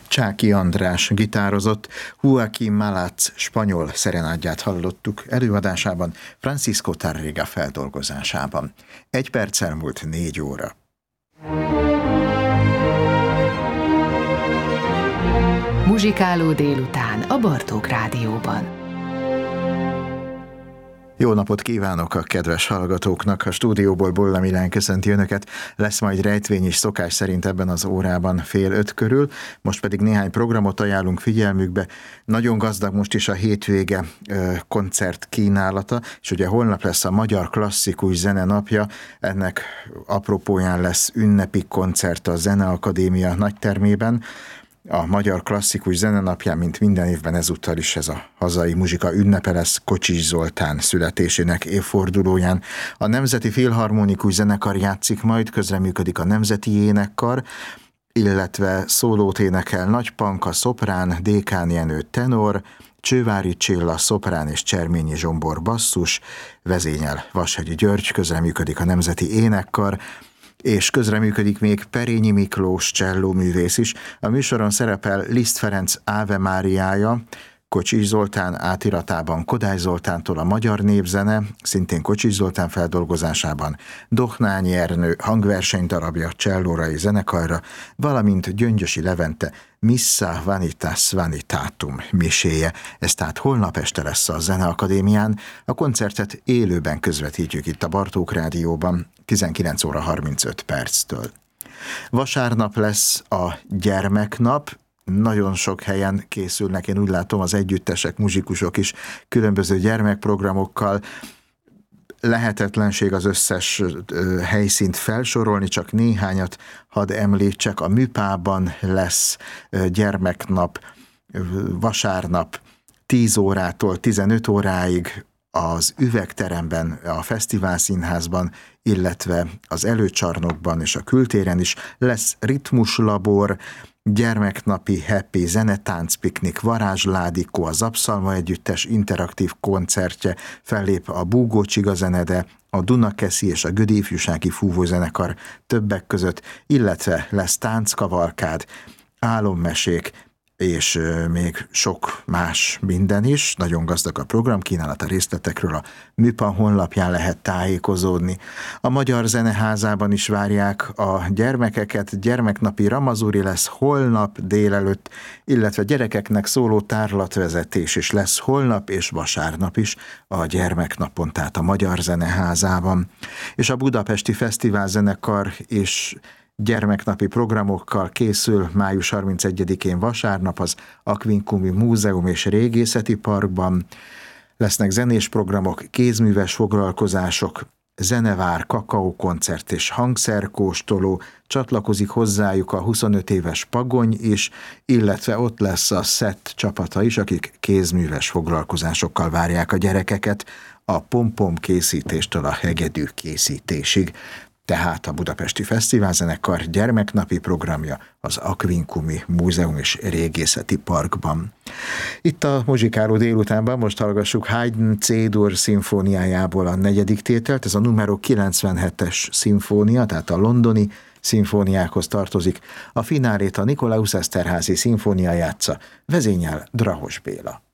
Csáky András gitározott, Joaquín Malaz spanyol szerenádját hallottuk előadásában, Francisco Tárrega feldolgozásában. 1 perc elmúlt 4 óra. Muzsikáló délután a Bartók Rádióban. Jó napot kívánok a kedves hallgatóknak! A stúdióból Bolla Milán köszönti önöket. Lesz majd rejtvény is szokás szerint ebben az órában 4:30 körül. Most pedig néhány programot ajánlunk figyelmükbe. Nagyon gazdag most is a hétvége koncert kínálata, és ugye holnap lesz a Magyar Klasszikus Zene napja. Ennek apropóján lesz ünnepi koncert a Zeneakadémia nagytermében. A Magyar Klasszikus Zene napján, mint minden évben, ezúttal is ez a hazai muzsika ünnepe lesz Kocsis Zoltán születésének évfordulóján. A Nemzeti Filharmonikus Zenekar játszik majd, közreműködik a Nemzeti Énekkar, illetve szólót énekel Nagy Panka szoprán, Dékán Jenő tenor, Csővári Csilla szoprán és Cserményi Zsombor basszus, vezényel Vashegyi György, közreműködik a Nemzeti Énekkar, és közreműködik még Perényi Miklós csellóművész is. A műsoron szerepel Liszt Ferenc Áve Máriája, Kocsis Zoltán átiratában Kodály Zoltántól a Magyar Népzene, szintén Kocsis Zoltán feldolgozásában Dohnányi Ernő hangversenydarabja csellórai zenekarra, valamint Gyöngyösi Levente Missa Vanitas Vanitatum miséje. Ez tehát holnap este lesz a Zeneakadémián. A koncertet élőben közvetítjük itt a Bartók Rádióban 19 óra 35 perctől. Vasárnap lesz a gyermeknap. Nagyon sok helyen készülnek, én úgy látom, az együttesek, muzsikusok is különböző gyermekprogramokkal. Lehetetlenség az összes helyszínt felsorolni, csak néhányat hadd említsek. A Műpában lesz gyermeknap vasárnap 10 órától 15 óráig, az Üvegteremben, a Fesztiválszínházban, illetve az Előcsarnokban és a Kültéren is lesz ritmuslabor, gyermeknapi happy zenetáncpiknik, Varázsládikó, az Abszalma Együttes interaktív koncertje, fellép a Búgó Csiga zenede, a Dunakeszi és a Gödi Ifjúsági Fúvózenekar többek között, illetve lesz tánckavalkád, álommesék, és még sok más minden is. Nagyon gazdag a programkínálat, a részletekről a Műpa honlapján lehet tájékozódni. A Magyar Zeneházában is várják a gyermekeket, gyermeknapi ramazuri lesz holnap délelőtt, illetve gyerekeknek szóló tárlatvezetés is lesz holnap és vasárnap is a gyermeknapon, tehát a Magyar Zeneházában. És a Budapesti Fesztiválzenekar is gyermeknapi programokkal készül május 31-én vasárnap az Aquincumi Múzeum és Régészeti Parkban. Lesznek zenés programok, kézműves foglalkozások, zenevár, kakaókoncert és hangszerkóstoló, csatlakozik hozzájuk a 25 éves Pagony is, illetve ott lesz a SZET csapata is, akik kézműves foglalkozásokkal várják a gyerekeket a pompom készítéstől a hegedű készítésig. Tehát a Budapesti Fesztiválzenekar gyermeknapi programja az Aquincumi Múzeum és Régészeti Parkban. Itt a muzsikáló délutánban most hallgassuk Haydn C-dur szimfóniájából a 4. tételt, ez a numero 97-es szimfónia, tehát a londoni szimfóniákhoz tartozik. A finálét a Nikolaus Eszterházy szimfónia játsza, vezényel Drahos Béla.